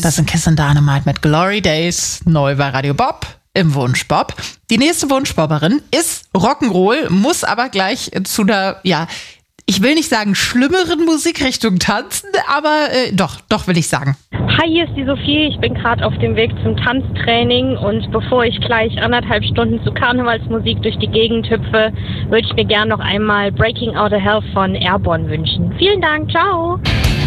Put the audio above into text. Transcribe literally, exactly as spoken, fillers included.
Das sind Kiss and Dynamite mit Glory Days, neu bei Radio Bob im Wunschbob. Die nächste Wunschbobberin ist Rock'n'Roll, muss aber gleich zu der, ja, ich will nicht sagen schlimmeren Musikrichtung tanzen, aber äh, doch, doch will ich sagen. Hi, hier ist die Sophie. Ich bin gerade auf dem Weg zum Tanztraining und bevor ich gleich anderthalb Stunden zu Karnevalsmusik durch die Gegend hüpfe, würde ich mir gerne noch einmal Breaking Out of Hell von Airborne wünschen. Vielen Dank, ciao!